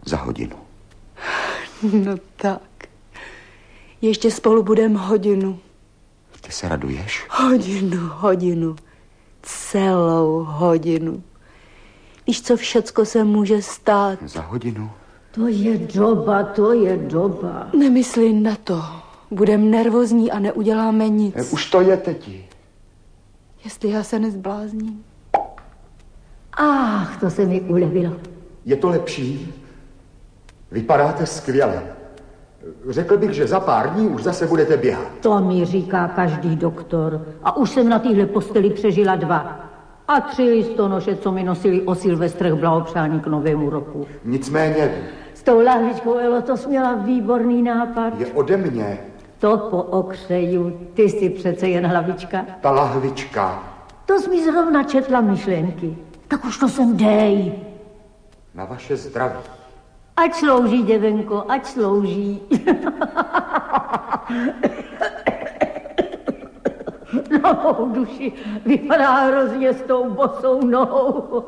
Za hodinu. No tak. Ještě spolu budeme hodinu. Ty se raduješ? Hodinu. Celou hodinu. Víš, co všecko se může stát? Za hodinu? To je doba. Nemysli na to. Budem nervózní a neuděláme nic. Už to je, teti. Jestli já se nezblázním. Ach, to se mi ulevilo. Je to lepší? Vypadáte skvěle. Řekl bych, že za pár dní už zase budete běhat. To mi říká každý doktor. A už jsem na téhle posteli přežila 2. A 3 listonoše, co mi nosili o Silvestrech blahopřání k novému roku. Nicméně... S tou lahvičkou, Elo, to jsi měla výborný nápad. Je ode mě. To po okřeju, ty jsi přece jen hlavička. Ta lahvička. To jsi mi zrovna četla myšlenky. Tak už to sem dej. Na vaše zdraví. Ať slouží, děvenko, ať slouží. Na mou duši vypadá hrozně s tou bosou nohou.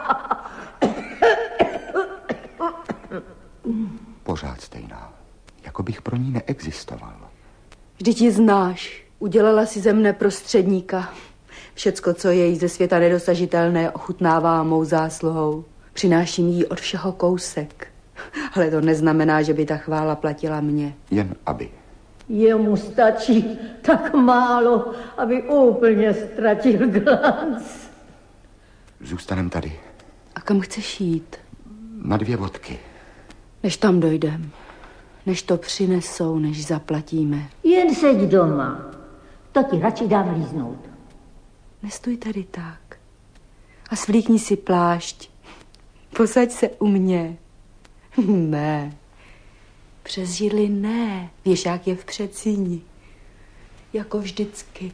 Pořád stejná. Jako bych pro ní neexistoval. Vždyť ji znáš. Udělala si ze mne prostředníka. Všecko, co je jí ze světa nedosažitelné, ochutnává mou zásluhou. Přináším jí od všeho kousek. Ale to neznamená, že by ta chvála platila mě. Jen aby. Jemu stačí tak málo, aby úplně ztratil glanc. Zůstanem tady. A kam chceš jít? Na 2 vodky. Než tam dojdem. Než to přinesou, než zaplatíme. Jen seď doma. To ti radši dám líznout. Nestůj tady tak. A svlíkni si plášť. Posaď se u mě. Ne. Přes židli ne. Věšák je v předsíni. Jako vždycky.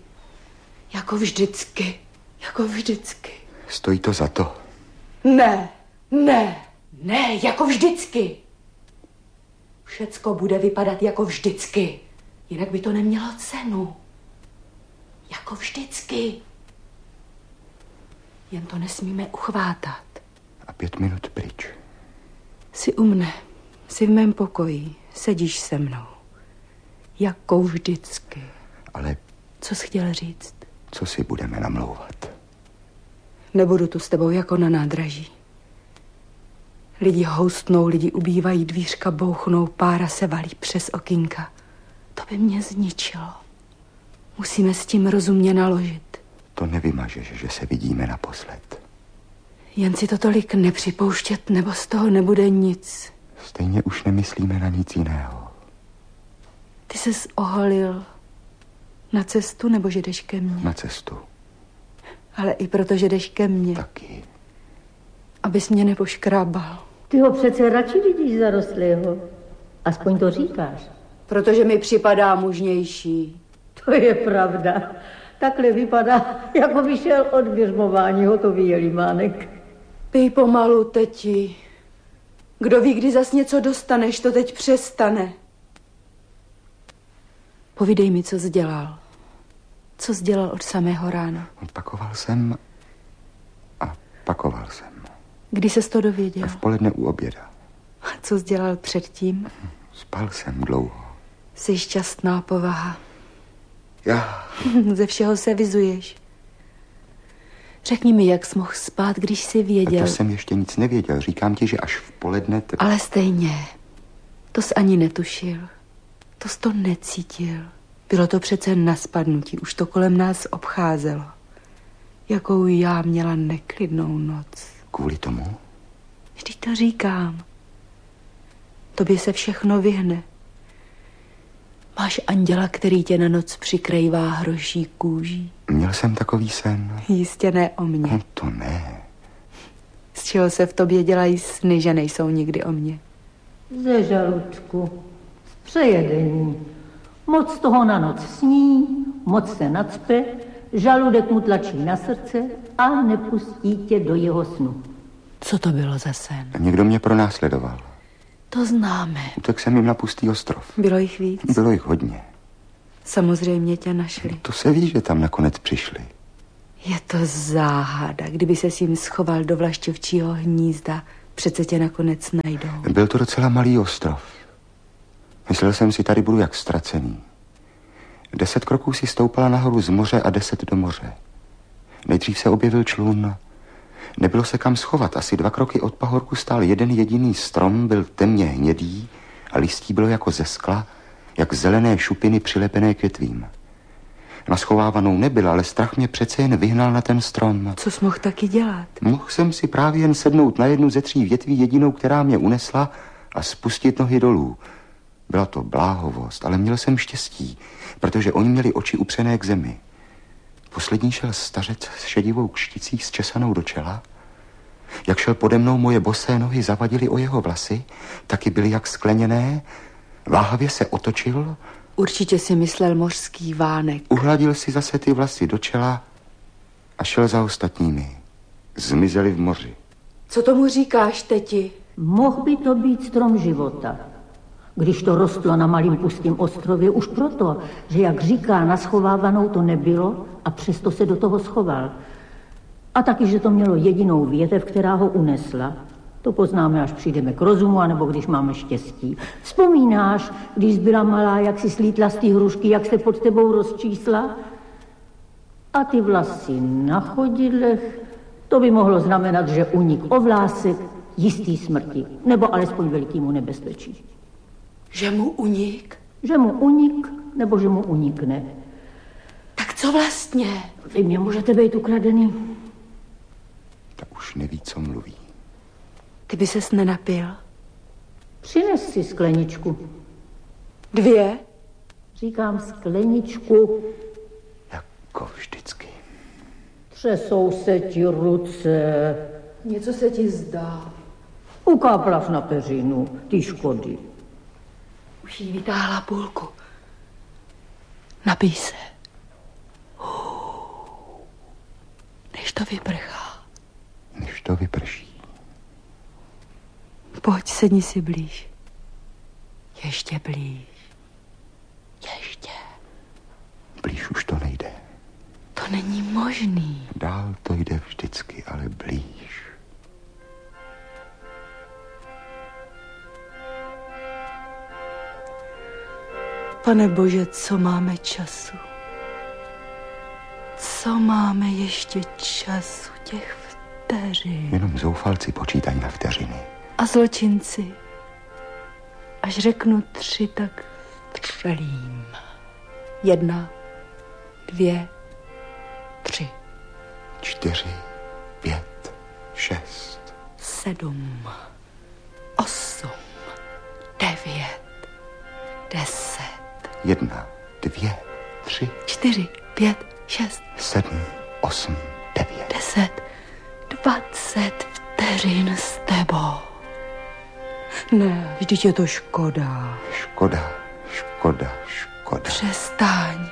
Stojí to za to. Ne, jako vždycky. Všecko bude vypadat jako vždycky. Jinak by to nemělo cenu. Jako vždycky. Jen to nesmíme uchvátat. A 5 minut pryč. Jsi u mne. Jsi v mém pokoji. Sedíš se mnou. Jako vždycky. Ale... Co jsi chtěl říct? Co si budeme namlouvat? Nebudu tu s tebou jako na nádraží. Lidi houstnou, lidi ubývají, dvířka bouchnou, pára se valí přes okýnka. To by mě zničilo. Musíme s tím rozumně naložit. To nevymažeš, že se vidíme naposled. Jen si to tolik nepřipouštět, nebo z toho nebude nic. Stejně už nemyslíme na nic jiného. Ty ses oholil na cestu, nebo že jdeš ke mně? Na cestu. Ale i proto, že jdeš ke mně. Taky. Abys mě nepoškrábal. Ty ho přece radši vidíš zarostlého. Aspoň to říkáš. Protože mi připadá mužnější. To je pravda. Takhle vypadá, jako by šel od běžmování hotový jelimánek. Pij pomalu, teti. Kdo ví, kdy zas něco dostaneš, to teď přestane. Povídej mi, co jsi dělal. Co jsi dělal od samého rána? Pakoval jsem a pakoval jsem. Kdy ses to dověděl? V poledne u oběda. A co jsi dělal předtím? Spal jsem dlouho. Jsi šťastná povaha. Já... Ze všeho se vyzuješ. Řekni mi, jak jsi mohl spát, když jsi věděl. To jsem ještě nic nevěděl. Říkám ti, že až v poledne... Ale stejně. To jsi ani netušil. To jsi to necítil. Bylo to přece na spadnutí. Už to kolem nás obcházelo. Jakou já měla neklidnou noc. Kvůli tomu? Vždyť to říkám. Tobě se všechno vyhne. Máš anděla, který tě na noc přikrývá hroší kůží. Měl jsem takový sen. Jistě ne o mně. No to ne. Z čeho se v tobě dělají sny, že nejsou nikdy o mně? Ze žaludku. Z přejedení. Moc toho na noc sní, moc se nacpe, žaludek mu tlačí na srdce a nepustí tě do jeho snu. Co to bylo za sen? Někdo mě pronásledoval. To známe. Utek jsem jim na pustý ostrov. Bylo jich víc? Bylo jich hodně. Samozřejmě tě našli. To se ví, že tam nakonec přišli. Je to záhada. Kdyby se s jim schoval do vlašťovčího hnízda, Přece tě nakonec najdou. Byl to docela malý ostrov. Myslel jsem si, tady budu jak ztracený. 10 kroků si stoupala nahoru z moře a 10 do moře. Nejdřív se objevil člun. Nebylo se kam schovat. Asi 2 kroky od pahorku stál jeden jediný strom, byl temně hnědý a listí bylo jako ze skla, jak zelené šupiny přilepené k větvím. Naschovávanou nebyl, ale strach mě přece jen vyhnal na ten strom. Co jsi mohl taky dělat? Mohl jsem si právě jen sednout na jednu ze 3 větví, jedinou, která mě unesla, a spustit nohy dolů. Byla to bláhovost, ale měl jsem štěstí, protože oni měli oči upřené k zemi. Poslední šel stařec s šedivou kšticí zčesanou do čela. Jak šel pode mnou, moje bosé nohy zavadily o jeho vlasy, taky byly jak skleněné. Váhavě se otočil. Určitě si myslel mořský vánek. Uhladil si zase ty vlasy do čela a šel za ostatními. Zmizeli v moři. Co tomu říkáš, teti? Mohl by to být strom života. Když to rostlo na malým pustým ostrově, už proto, že jak říká, naschovávanou to nebylo a přesto se do toho schoval. A taky, že to mělo jedinou větev, která ho unesla. To poznáme, až přijdeme k rozumu, anebo když máme štěstí. Vzpomínáš, když byla malá, jak si slítla z té hrušky, jak se pod tebou rozčísla? A ty vlasy na chodidlech, to by mohlo znamenat, že unik o vlásek jistý smrti, nebo alespoň velikýmu nebezpečí. Že mu unik? Že mu unik, nebo že mu unikne. Tak co vlastně? Vy mě můžete být ukradený. Ta už neví, co mluví. Ty by ses nenapil? Přines si skleničku. 2? Říkám skleničku. Jako vždycky. Třesou se ti ruce. Něco se ti zdá. Ukáplaš na peřinu, ty škody. Už jí vytáhla půlku. Napij se. Než to vyprchá. Než to vyprší. Pojď, sedni si blíž. Ještě blíž. Ještě. Blíž už to nejde. To není možný. Dál to jde vždycky, ale blíž. Pane Bože, co máme času? Co máme ještě času, těch vteřin? Jenom zoufalci počítají na vteřiny. A zločinci. Až řeknu 3, tak vstřelím. 1, 2, 3. 4, 5, 6. 7, 8, 9, 10. 1, 2, 3, 4, 5, 6, 7, 8, 9. 10, 20 vteřin s tebou. Ne, vždyť je to škoda. Škoda, škoda, škoda. Přestaň.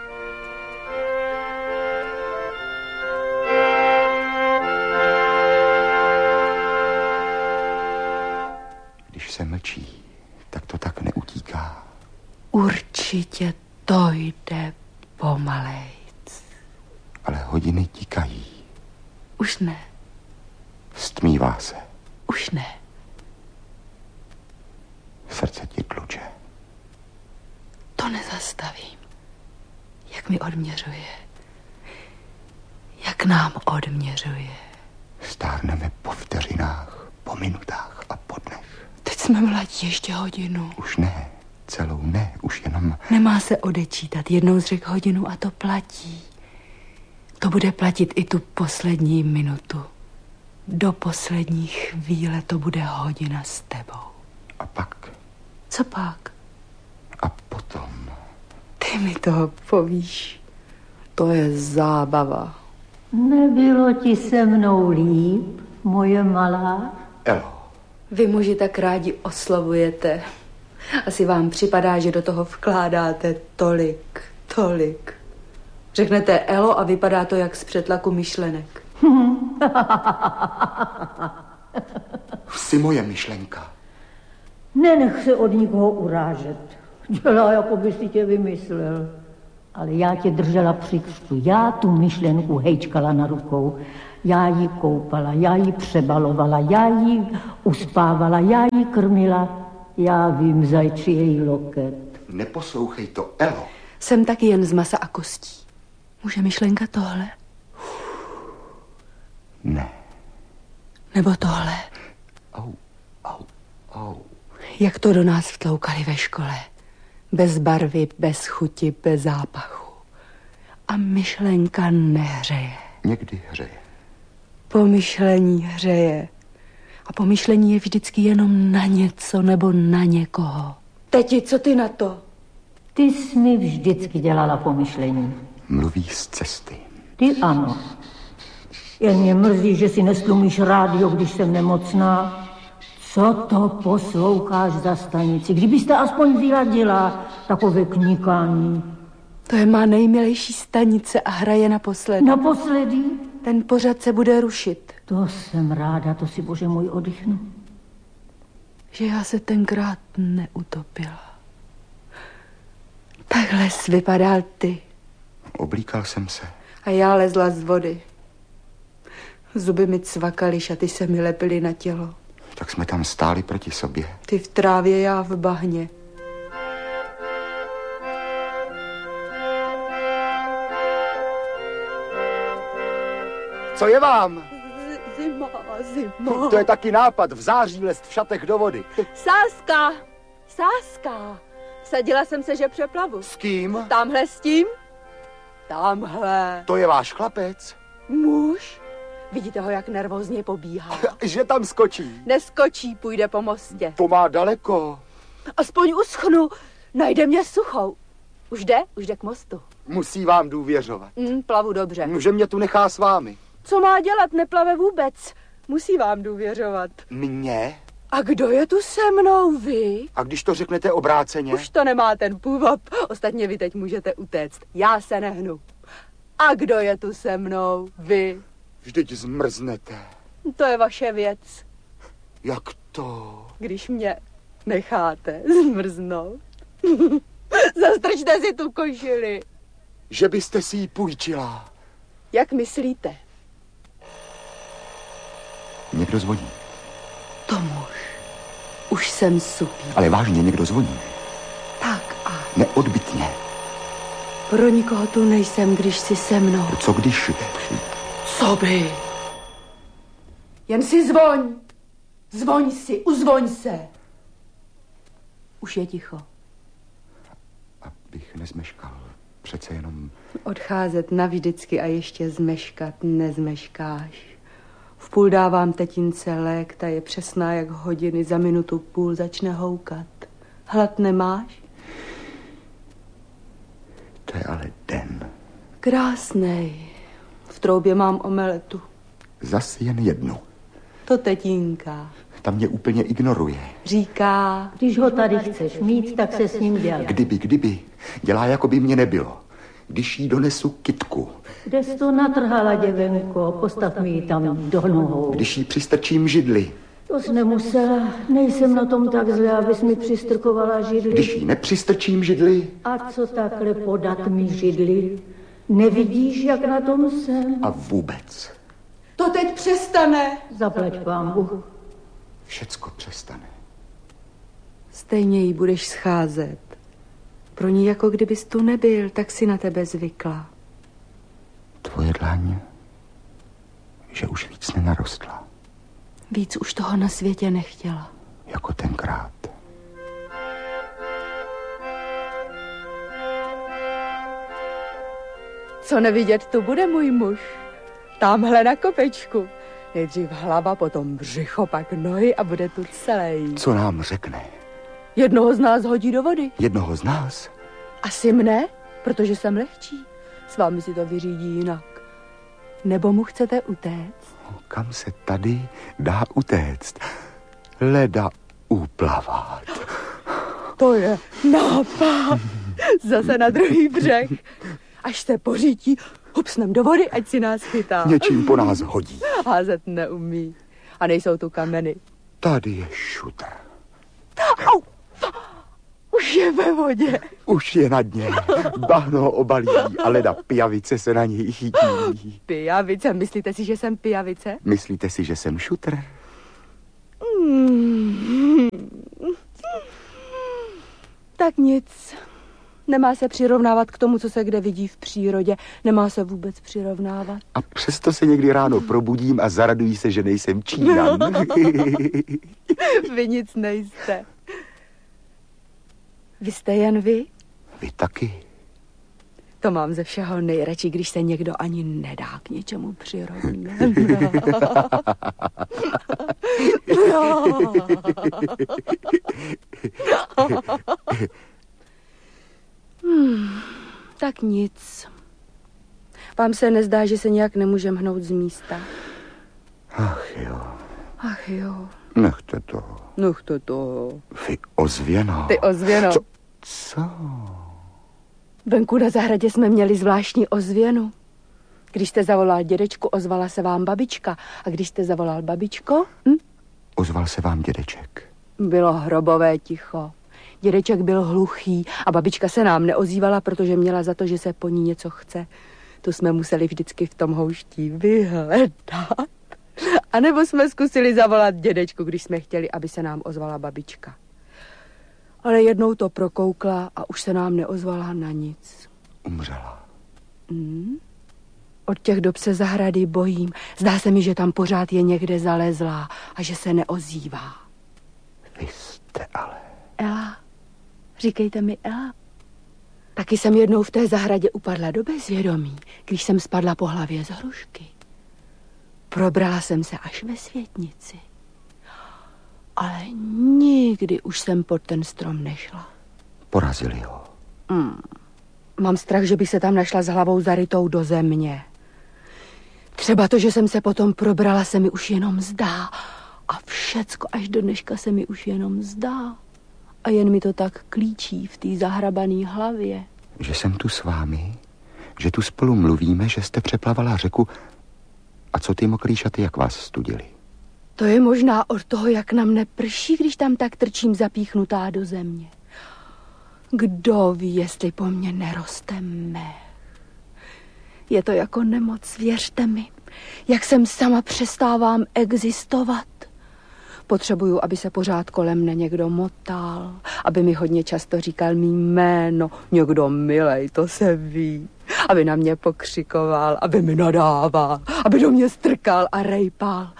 Když se mlčí, tak to tak neutíká. Určitě to jde pomalejc. Ale hodiny tikají. Už ne, Stmívá se. už ne. Srdce ti tluče. To nezastavím. Jak mi odměřuje. Jak nám odměřuje. Stárneme po vteřinách, po minutách a po dnech. Teď jsme mladí, ještě hodinu. Už ne, celou ne, už jenom... Nemá se odečítat. Jednou zřek hodinu a to platí. To bude platit i tu poslední minutu. Do poslední chvíle to bude hodina s tebou. A pak? Co pak? A potom? Ty mi toho povíš. To je zábava. Nebylo ti se mnou líp, moje malá? Elo. Vy muži tak rádi oslavujete. Asi vám připadá, že do toho vkládáte tolik. Řeknete Elo a vypadá to jak z přetlaku myšlenek. Jsi moje myšlenka. Nenech se od nikoho urážet. Dělá, jako by si tě vymyslel. Ale já tě držela při křtu. Já tu myšlenku hejčkala na rukou. Já ji koupala, já ji přebalovala, já ji uspávala, já ji krmila. Já vím, zajči její loket. Neposlouchej to, Elo. Jsem taky jen z masa a kostí. Může myšlenka tohle? Ne. Nebo tohle? Au. Jak to do nás vtloukali ve škole. Bez barvy, bez chuti, bez zápachu. A myšlenka nehřeje. Někdy hřeje. Pomyšlení hřeje. A pomyšlení je vždycky jenom na něco nebo na někoho. Teti, co ty na to? Ty jsi mi vždycky dělala pomyšlení. Mluví z cesty. Ty ano. Jen mě mrzí, že si nestlumíš rádio, když jsem nemocná. Co to posloucháš za stanici? Kdybyste aspoň vyladila takové knikání. To je má nejmilejší stanice a hraje naposledy. Naposledy? Ten pořad se bude rušit. To jsem ráda, to si, bože můj, oddychnu. Že já se tenkrát neutopila. Takhle jsi vypadal ty. Oblíkal jsem se. A já lezla z vody. Zuby mi cvakaly, šaty se mi lepily na tělo. Tak jsme tam stáli proti sobě. Ty v trávě, já v bahně. Co je vám? Zima. To je taky nápad, v září lézt v šatech do vody. Sáska. Sadila jsem se, že přeplavu. S kým? Tamhle s tím? Tamhle. To je váš chlapec? Muž? Vidíte ho, jak nervózně pobíhá. Že tam skočí. Neskočí, půjde po mostě. To má daleko. Aspoň uschnu. Najde mě suchou. Už jde k mostu. Musí vám důvěřovat. Plavu dobře. Že mě tu nechá s vámi. Co má dělat, neplave vůbec. Musí vám důvěřovat. Mně? A kdo je tu se mnou, vy? A když to řeknete obráceně? Už to nemá ten půvab. Ostatně vy teď můžete utéct. Já se nehnu. A kdo je tu se mnou, vy? Vždyť zmrznete. To je vaše věc. Jak to? Když mě necháte zmrznout. Zastrčte si tu košili. Že byste si ji půjčila. Jak myslíte? Někdo zvoní. To muž. Už jsem supí. Ale vážně někdo zvoní. Tak a... Neodbytně. Pro nikoho tu nejsem, když jsi se mnou. Co když... Co by? Jen si zvoň. Zvoň si, uzvoň se. Už je ticho. Abych nezmeškal. Přece jenom... Odcházet navždycky a ještě zmeškat nezmeškáš. V půl dávám tetince lék, ta je přesná jak hodiny, za minutu půl začne houkat. Hlad nemáš? To je ale den. Krásnej. V troubě mám omeletu. Zas jen jednu. To tetínka. Ta mě úplně ignoruje. Říká... Když ho tady chceš mít, tak se s ním dělá. Kdyby. Dělá, jako by mě nebylo. Když jí donesu kytku. Kde jsi to natrhala, děvenko? Postav mi ji tam do nohou. Když jí přistrčím židli. To jsi nemusela. Nejsem na tom tak zle, abys mi přistrkovala židli. Když jí nepřistrčím židli. A co takhle podat mi židli? Nevidíš, jak na tom jsem? A vůbec. To teď přestane. Zaplať pánbu. Všecko přestane. Stejně jí budeš scházet. Pro ní jako kdybys tu nebyl, tak si na tebe zvykla. Tvoje dlaň, že už víc nenarostla. Víc už toho na světě nechtěla. Jako tenkrát. Co nevidět, tu bude můj muž. Tamhle na kopečku. Nejdřív hlava, potom břicho, pak nohy a bude tu celý. Co nám řekne? Jednoho z nás hodí do vody. Jednoho z nás? Asi mne, protože jsem lehčí. S vámi si to vyřídí jinak. Nebo mu chcete utéct? Kam se tady dá utéct? Leda uplavat. To je nápad. Zase na druhý břeh. Až se pořítí, hupsnem do vody, ať si nás chytá. Něčím po nás hodí. Házet neumí. A nejsou tu kameny. Tady je šutr. Au! Už je ve vodě. Už je na dně. Bahno ho obalí a leda pijavice se na něj chytí. Pijavice? Myslíte si, že jsem pijavice? Myslíte si, že jsem šutr? Tak nic. Nemá se přirovnávat k tomu, co se kde vidí v přírodě. Nemá se vůbec přirovnávat. A přesto se někdy ráno probudím a zaraduji se, že nejsem Číňan. Vy nic nejste. Vy jste jen vy? Vy taky. To mám ze všeho nejradši, když se někdo ani nedá k něčemu přirovnat. Tak nic. Vám se nezdá, že se nějak nemůžem hnout z místa? Ach jo. Ach jo. Nechte toho. Nechte toho. Vy ozvěno. Ty ozvěno. Co? Venku na zahradě jsme měli zvláštní ozvěnu. Když jste zavolal dědečku, ozvala se vám babička. A když jste zavolal babičko? Ozval se vám dědeček. Bylo hrobové ticho. Dědeček byl hluchý a babička se nám neozývala, protože měla za to, že se po ní něco chce. Tu jsme museli vždycky v tom houští vyhledat. A nebo jsme zkusili zavolat dědečku, když jsme chtěli, aby se nám ozvala babička. Ale jednou to prokoukla a už se nám neozvala na nic. Umřela. Od těch dob se zahrady bojím. Zdá se mi, že tam pořád je někde zalezlá a že se neozývá. Vy jste ale... Ela, říkejte mi Ela. Taky jsem jednou v té zahradě upadla do bezvědomí, když jsem spadla po hlavě z hrušky. Probrala jsem se až ve světnici. Ale nikdy už jsem pod ten strom nešla. Porazili ho. Mám strach, že bych se tam našla s hlavou zarytou do země. Třeba to, že jsem se potom probrala, se mi už jenom zdá. A všecko až do dneška se mi už jenom zdá. A jen mi to tak klíčí v té zahrabané hlavě. Že jsem tu s vámi, že tu spolu mluvíme, že jste přeplavala řeku. A co ty mokrý šaty, jak vás studili? To je možná od toho, jak na mne prší, když tam tak trčím zapíchnutá do země. Kdo ví, jestli po mně neroste mech. Je to jako nemoc, věřte mi. Jak jsem sama přestávám existovat. Potřebuju, aby se pořád kolem mne někdo motal, aby mi hodně často říkal mý jméno. Někdo milej, to se ví. Aby na mě pokřikoval, aby mi nadával, aby do mě strkal a rejpal.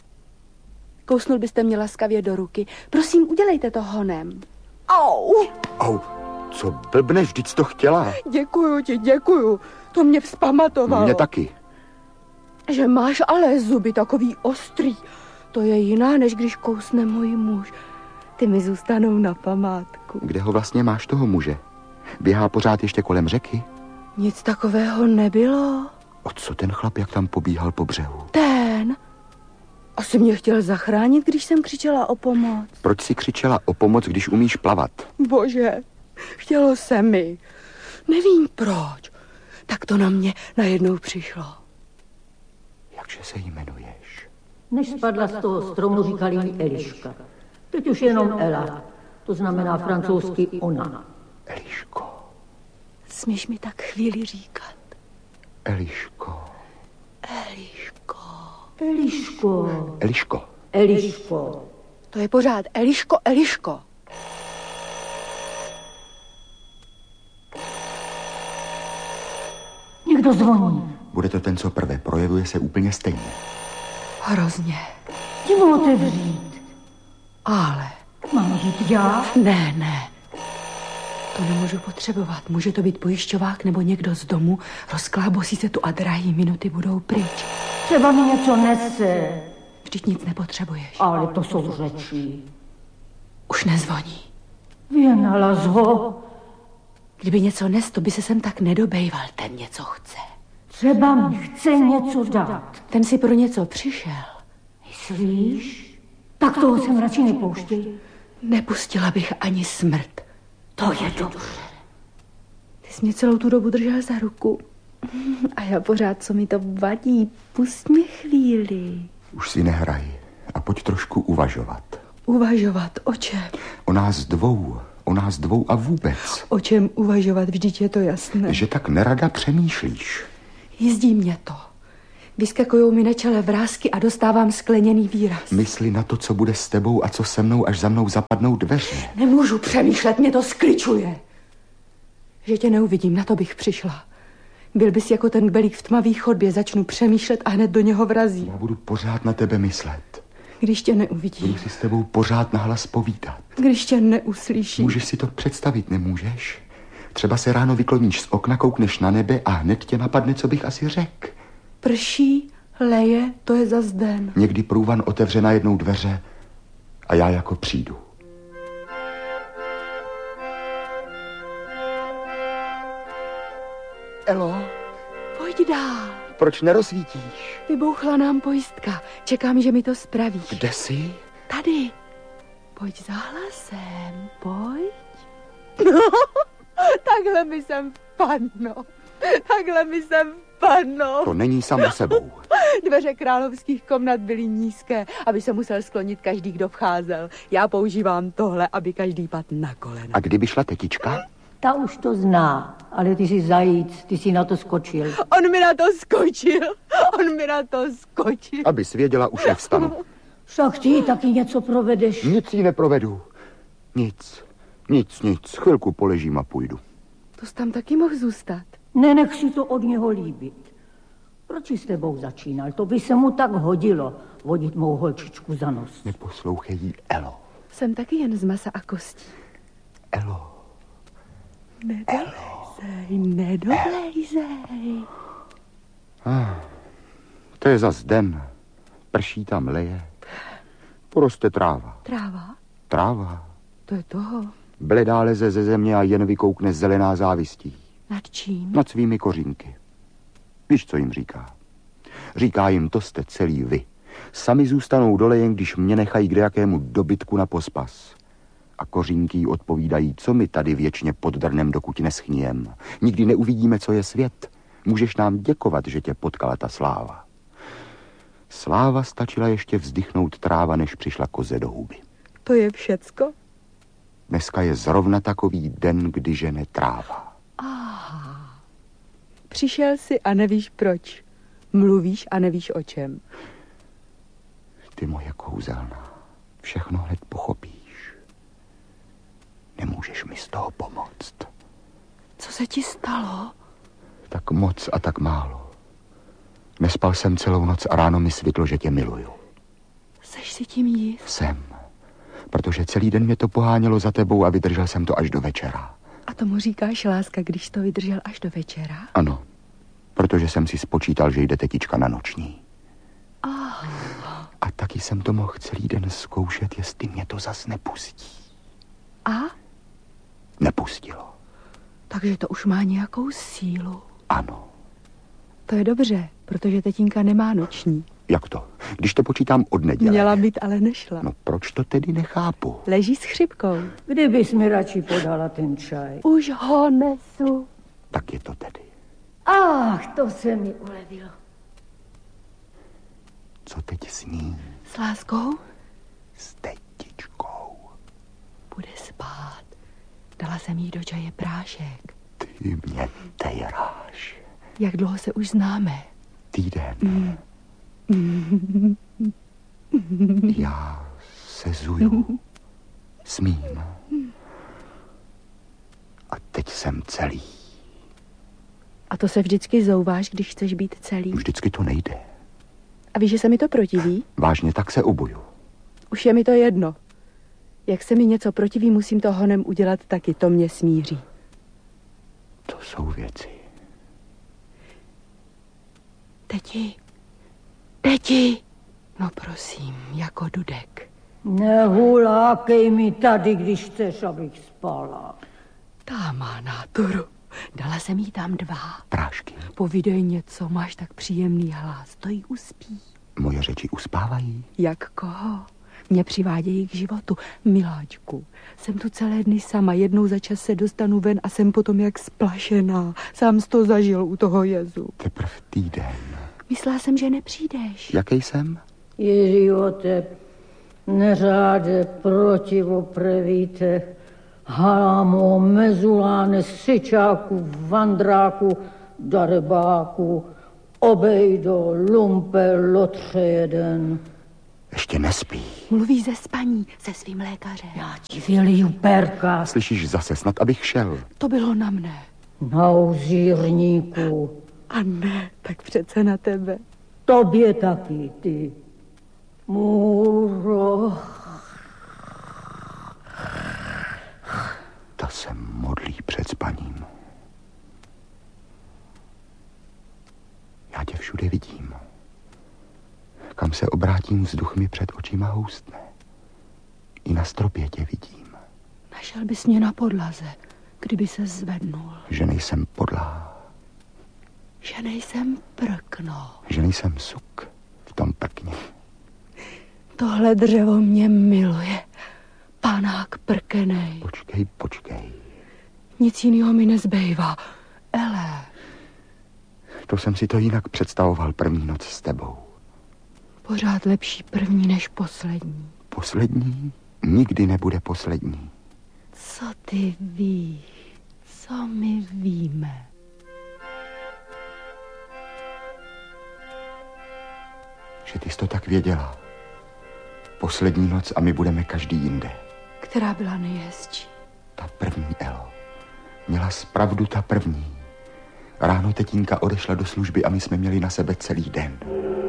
Kousnul byste mě laskavě do ruky. Prosím, udělejte to honem. Au! Au, co blbneš, vždyť jsi to chtěla. Děkuju ti, děkuju. To mě vzpamatovalo. Mě taky. Že máš ale zuby takový ostrý. To je jiná, než když kousne můj muž. Ty mi zůstanou na památku. Kde ho vlastně máš, toho muže? Běhá pořád ještě kolem řeky? Nic takového nebylo. O co ten chlap, jak tam pobíhal po břehu? Ten? Asi mě chtěl zachránit, když jsem křičela o pomoc. Proč si křičela o pomoc, když umíš plavat? Bože, chtělo se mi. Nevím proč. Tak to na mě najednou přišlo. Jakže se jmenuješ? Než spadla z toho stromu, říkali jí Eliška. Teď už jenom Ela. To znamená francouzsky ona. Eliško. Smíš mi tak chvíli říkat? Eliško. Eliško. Eliško. Eliško. Eliško. To je pořád Eliško, Eliško. Někdo zvoní. Bude to ten, co prvé, projevuje se úplně stejně. Hrozně. Jdi mu otevřít. Ale. Mám jít já? Ne. To nemůžu potřebovat. Může to být pojišťovák nebo někdo z domu. Rozklábosí se tu a drahý minuty budou pryč. Třeba mi něco nese. Vždyť nic nepotřebuješ. Ale to jsou řeči. Už nezvoní. Věnala ho. Kdyby něco nes, to by se sem tak nedobejval. Ten něco chce. Třeba mi chce něco dát. Ten si pro něco přišel. Myslíš? Tak toho jsem radši nepouštěj. Nepustila bych ani smrt. To je dobře. Ty jsi mě celou tu dobu držel za ruku. A já pořád, co mi to vadí. Pust mě chvíli. Už si nehraj a pojď trošku uvažovat. Uvažovat o čem? O nás dvou, o nás dvou a vůbec. O čem uvažovat, vždyť je to jasné. Že tak nerada přemýšlíš. Jízdí mě to. Vyskakujou mi na čele vrásky a dostávám skleněný výraz. Mysli na to, co bude s tebou a co se mnou, až za mnou zapadnou dveře. Nemůžu přemýšlet, mě to skličuje. Že tě neuvidím, na to bych přišla. Byl bys jako ten kbelík v tmavý chodbě, začnu přemýšlet a hned do něho vrazím. Já budu pořád na tebe myslet. Když tě neuvidím. Budu si s tebou pořád nahlas povídat. Když tě neuslyším. Můžeš si to představit, nemůžeš? Třeba se ráno vykloníš z okna, koukneš na nebe a hned tě napadne, co bych asi řekl. Prší, leje, to je zas den. Někdy průvan otevře najednou dveře a já jako přijdu. Elo, Pojď dál. proč nerozsvítíš? Vybouchla nám pojistka. Čekám, že mi to spravíš. Kde jsi? Tady. Pojď za hlasem, pojď. No, takhle mi sem vpadnou. Takhle mi sem vpadnou. To není samo sebou. Dveře královských komnat byly nízké, aby se musel sklonit každý, kdo vcházel. Já používám tohle, aby každý padl na kolena. A kdyby šla tetička? Ta už to zná, ale ty jsi zajíc, ty jsi na to skočil. On mi na to skočil. On mi na to skočil. Aby svěděla, už nevstanu. Však ty taky něco provedeš. Nic jí neprovedu. Nic. Chvilku poležím a půjdu. To jsi tam taky mohl zůstat. Nenech si to od něho líbit. Proč jsi s tebou začínal? To by se mu tak hodilo, vodit mou holčičku za nos. Neposlouchej jí, Elo. Jsem taky jen z masa a kostí. Elo. Nedolejzej. To je zas den. Prší tam, leje. Poroste tráva. Tráva. To je toho. Bledá leze ze země a jen vykoukne zelená závistí. Nad čím? Nad svými kořínky. Víš, co jim říká? Říká jim, to jste celý vy. Sami zůstanou dole, jen když mě nechají kdejakému dobytku na pospas. A kořínky jí odpovídají, co my tady věčně pod drnem, dokud neschnijem. Nikdy neuvidíme, co je svět. Můžeš nám děkovat, že tě potkala ta sláva. Sláva stačila ještě vzdychnout tráva, než přišla koze do huby. To je všecko? Dneska je zrovna takový den, kdy žene tráva. Aha. Přišel jsi a nevíš proč. Mluvíš a nevíš o čem. Ty moje kouzelná, všechno hned pochopíš. Nemůžeš mi z toho pomoct. Co se ti stalo? Tak moc a tak málo. Nespal jsem celou noc a ráno mi svitlo, že tě miluju. Seš si tím jist? Jsem. Protože celý den mě to pohánělo za tebou a vydržel jsem to až do večera. A tomu říkáš láska, když to vydržel až do večera? Ano, protože jsem si spočítal, že jde tetička na noční. A taky jsem to mohl celý den zkoušet, jestli mě to zas nepustí. A? Nepustilo. Takže to už má nějakou sílu. Ano. To je dobře, protože tetínka nemá noční. Jak to? Když to počítám od neděle. Měla být, ale nešla. No proč to tedy nechápu? Leží s chřipkou. Kdybys mi radši podala ten čaj. Už ho nesu. Tak je to tedy. Ach, to se mi ulevilo. Co teď sní? S láskou? S tetičkou. Bude spát. Dala jsem jí do čaje prášek. Ty mě tejráš. Jak dlouho se už známe? Týden. Já se zuju. Smím. A teď jsem celý. A to se vždycky zouváš, když chceš být celý. Vždycky to nejde. A víš, že se mi to protiví? Vážně tak se obuju. Už je mi to jedno. Jak se mi něco protiví, musím to honem udělat taky. To mě smíří. To jsou věci. Teti. No prosím, jako Dudek. Nehulákej mi tady, když chceš, abych spala. Ta má náturu. Dala jsem jí tam 2. Prášky. Povídej něco, máš tak příjemný hlas. To jí uspí. Moje řeči uspávají? Jak koho? Mě přivádějí k životu. Miláčku, jsem tu celé dny sama. Jednou za čas se dostanu ven a jsem potom jak splašená. Sám jsi to zažil u toho jezu. Teprv týden. Myslela jsem, že nepřijdeš. Jaký jsem? Ježívote, neřáde proti opravíte, Halamo, mezuláne, syčáku, vandráku, darebáku, obejdo, lumpe, lotře jeden. Ještě nespí. Mluví ze spaní se svým lékařem. Já ti vyliju perka. Slyšíš zase, snad abych šel. To bylo na mne. Na uzírníku. A ne, tak přece na tebe. Tobě taky, ty. Můro. Ta se modlí před spaním. Já tě všude vidím. Kam se obrátím, vzduch mi před očima houstne. I na stropě tě vidím. Našel bys mě na podlaze, kdyby se zvednul. Že nejsem podlá. Že nejsem prkno. Že nejsem suk v tom prkně. Tohle dřevo mě miluje. Pánák prkenej. Počkej. Nic jiného mi nezbývá. Ele. To jsem si to jinak představoval první noc s tebou. Pořád lepší první než poslední. Poslední nikdy nebude poslední. Co ty víš? Co my víme? Že ty jsi to tak věděla. Poslední noc a my budeme každý jinde. Která byla nejhezčí? Ta první, Elo. Měla zpravdu ta první. Ráno tetínka odešla do služby a my jsme měli na sebe celý den.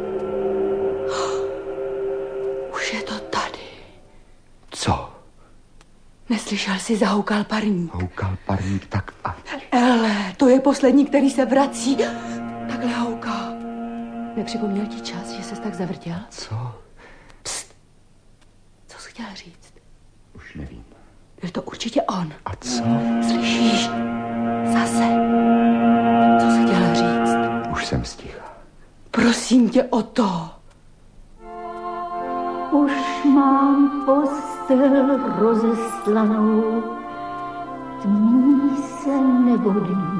Už je to tady. Co? Neslyšel jsi, zahoukal parník. Houkal parník tak a... Ele, to je poslední, který se vrací. Takhle houká. Nepřipomněl ti čas, že ses tak zavrtěl? Co? Pst. Co jsi chtěl říct? Už nevím. Byl to určitě on. A co? Slyšíš? Zase. Co jsi chtěl říct? Už jsem sticha. Prosím tě o to. Už mám postel rozeslanou, tmí se nebodí.